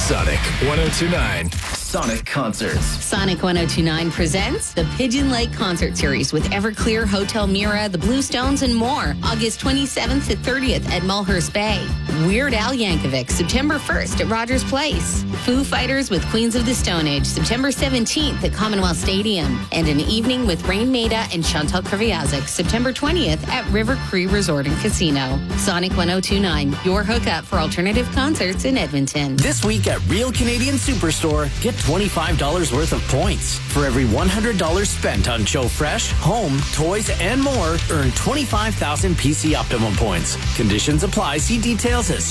Sonic 102.9. Sonic Concerts. Sonic 102.9 presents the Pigeon Lake Concert Series with Everclear, Hotel Mira, the Bluestones, and more. August 27th to 30th at Mulhurst Bay. Weird Al Yankovic, September 1st at Rogers Place. Foo Fighters with Queens of the Stone Age, September 17th at Commonwealth Stadium. And an evening with Rain Maida and Chantal Kreviazek, September 20th at River Cree Resort and Casino. Sonic 102.9, your hookup for alternative concerts in Edmonton. This week at Real Canadian Superstore, get $25 worth of points. For every $100 spent on Joe Fresh, home, toys, and more, earn 25,000 PC Optimum points. Conditions apply. See details at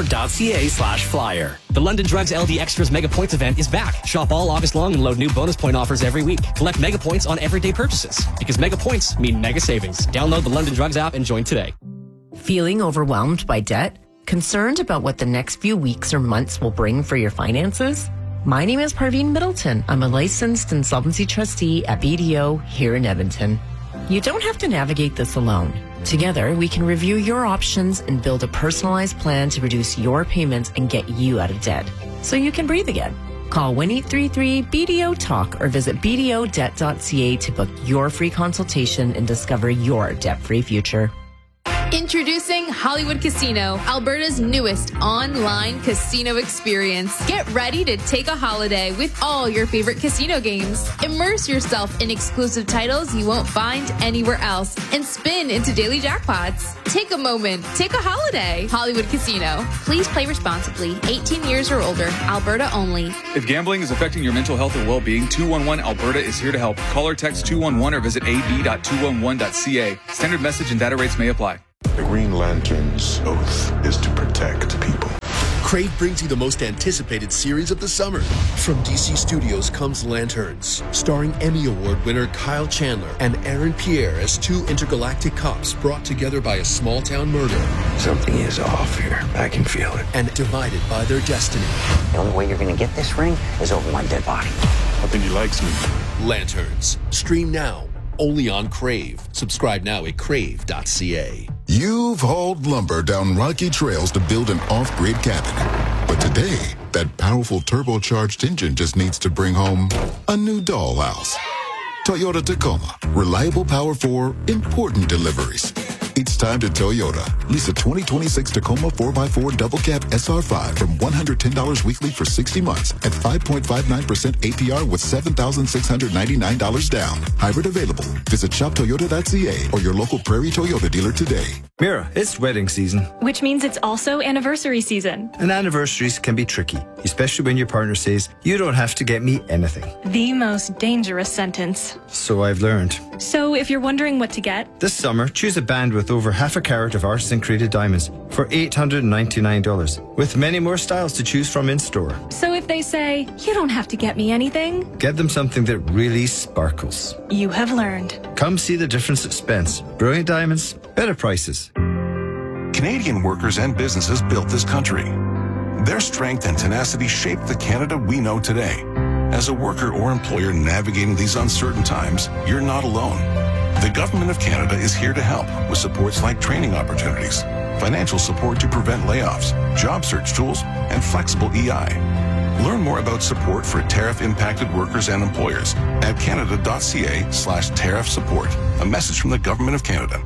superstore.ca/flyer. The London Drugs LD Extras Mega Points event is back. Shop all August long and load new bonus point offers every week. Collect Mega Points on everyday purchases. Because Mega Points mean mega savings. Download the London Drugs app and join today. Feeling overwhelmed by debt? Concerned about what the next few weeks or months will bring for your finances? My name is Parveen Middleton. I'm a licensed insolvency trustee at BDO here in Edmonton. You don't have to navigate this alone. Together, we can review your options and build a personalized plan to reduce your payments and get you out of debt so you can breathe again. Call 1-833-BDO-TALK or visit bdodebt.ca to book your free consultation and discover your debt-free future. Introducing Hollywood Casino, Alberta's newest online casino experience. Get ready to take a holiday with all your favorite casino games. Immerse yourself in exclusive titles you won't find anywhere else and spin into daily jackpots. Take a moment. Take a holiday. Hollywood Casino. Please play responsibly. 18 years or older. Alberta only. If gambling is affecting your mental health or well-being, 211 Alberta is here to help. Call or text 211 or visit ab.211.ca. Standard message and data rates may apply. The Green Lantern's oath is to protect people. Crave brings you the most anticipated series of the summer. From DC Studios comes Lanterns, starring Emmy Award winner Kyle Chandler and Aaron Pierre as two intergalactic cops brought together by a small-town murder. Something is off here. I can feel it. And divided by their destiny. The only way you're going to get this ring is over my dead body. I think he likes me. Lanterns. Stream now. Only on Crave. Subscribe now at crave.ca. You've hauled lumber down rocky trails to build an off-grid cabin. But today, that powerful turbocharged engine just needs to bring home a new dollhouse. Toyota Tacoma. Reliable power for important deliveries. It's time to Toyota. Lease a 2026 Tacoma 4x4 double cab SR5 from $110 weekly for 60 months at 5.59% APR with $7,699 down. Hybrid available. Visit shoptoyota.ca or your local Prairie Toyota dealer today. Mira, it's wedding season. Which means it's also anniversary season. And anniversaries can be tricky, especially when your partner says, you don't have to get me anything. The most dangerous sentence. So I've learned. So if you're wondering what to get, this summer, choose a band with over half a carat of artisan-created diamonds for $899, with many more styles to choose from in-store. So if they say, you don't have to get me anything, get them something that really sparkles. You have learned. Come see the difference at Spence. Brilliant diamonds, better prices. Canadian workers and businesses built this country. Their strength and tenacity shaped the Canada we know today. As a worker or employer navigating these uncertain times, you're not alone. The Government of Canada is here to help with supports like training opportunities, financial support to prevent layoffs, job search tools, and flexible EI. Learn more about support for tariff-impacted workers and employers at canada.ca/tariff support. A message from the Government of Canada.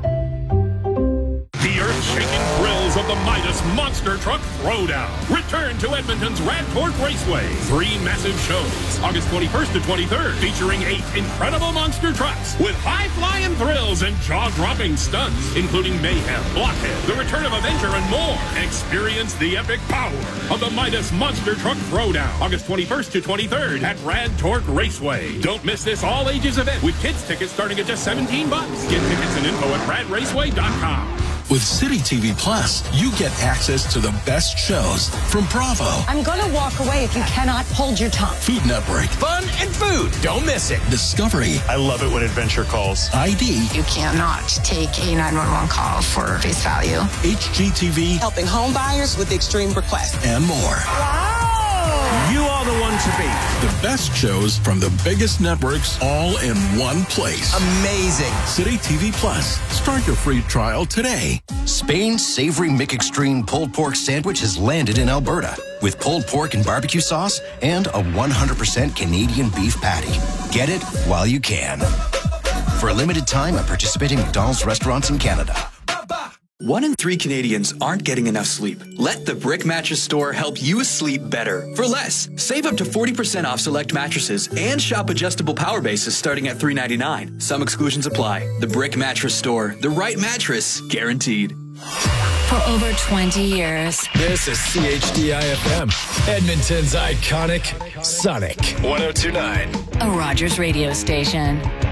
The earth-shaking thrills of the Midas Monster Truck Throwdown return to Edmonton's Radport Raceway. 3 massive shows, August 21st to 23rd, featuring 8 incredible monster trucks with high-flying thrills and jaw-dropping stunts, including Mayhem, Blockhead, The Return of Avenger, and more. Experience the epic power of the Midas Monster Truck Throwdown, August 21st to 23rd at Radport Raceway. Don't miss this all-ages event with kids tickets starting at just $17. Get tickets and info at radraceway.com. With City TV Plus, you get access to the best shows from Bravo. I'm going to walk away if you cannot hold your tongue. Food Network. Fun and food. Don't miss it. Discovery. I love it when adventure calls. ID. You cannot take a 911 call for face value. HGTV. Helping home buyers with extreme requests. And more. Wow. You are the one to beat. The best shows from the biggest networks all in one place. Amazing. City TV Plus. Start your free trial today. Spain's savory McExtreme pulled pork sandwich has landed in Alberta. with pulled pork and barbecue sauce and a 100% Canadian beef patty. Get it while you can. For a limited time at participating McDonald's restaurants in Canada. 1 in 3 Canadians aren't getting enough sleep. Let the Brick Mattress Store help you sleep better for less. Save up to 40% off select mattresses and shop adjustable power bases starting at $3.99. Some exclusions apply. The Brick Mattress Store. The right mattress guaranteed. For over 20 years. This is CHDI-FM, Edmonton's iconic Sonic 102.9. A Rogers radio station.